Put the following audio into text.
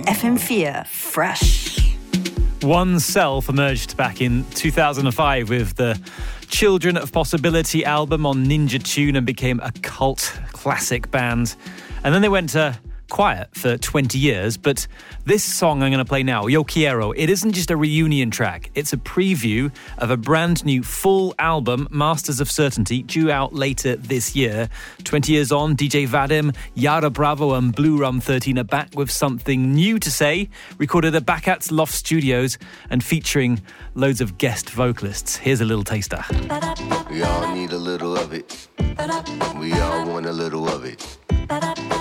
FM4 Fresh. OneSelf emerged back in 2005 with the Children of Possibility album on Ninja Tune and became a cult classic band. And then they went quiet for 20 years, but this song I'm going to play now, Yo Quiero, it isn't just a reunion track, it's a preview of a brand new full album, Masters of Certainty, due out later this year. 20 years on, DJ Vadim, Yara Bravo and Blue Rum 13 are back with something new to say, recorded at Backat's Loft Studios and featuring loads of guest vocalists. Here's a little taster. We all need a little of it. We all want a little of it.